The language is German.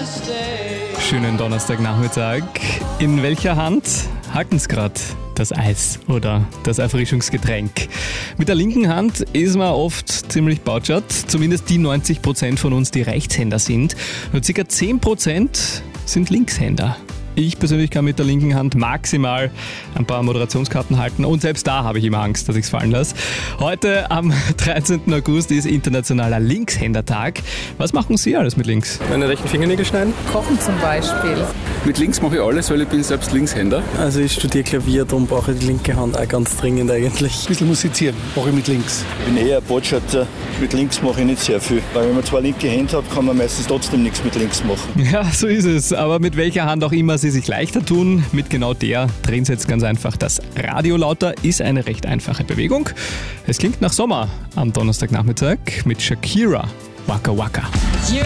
Schönen Donnerstagnachmittag. In welcher Hand halten Sie gerade das Eis oder das Erfrischungsgetränk? Mit der linken Hand ist man oft ziemlich bautschert, zumindest die 90% von uns, die Rechtshänder sind. Nur ca. 10% sind Linkshänder. Ich persönlich kann mit der linken Hand maximal ein paar Moderationskarten halten und selbst da habe ich immer Angst, dass ich es fallen lasse. Heute am 13. August ist Internationaler Linkshändertag. Was machen Sie alles mit links? Meine rechten Fingernägel schneiden. Kochen zum Beispiel. Mit links mache ich alles, weil ich bin selbst Linkshänder. Also ich studiere Klavier, darum brauche ich die linke Hand auch ganz dringend eigentlich. Ein bisschen musizieren, mache ich mit links. Ich bin eher ein Botschatter. Mit links mache ich nicht sehr viel. Weil wenn man zwei linke Hände hat, kann man meistens trotzdem nichts mit links machen. Ja, so ist es. Aber mit welcher Hand auch immer Sie sich leichter tun, mit genau der drehen Sie jetzt ganz einfach das Radio lauter. Ist eine recht einfache Bewegung. Es klingt nach Sommer am Donnerstagnachmittag mit Shakira. Waka Waka. You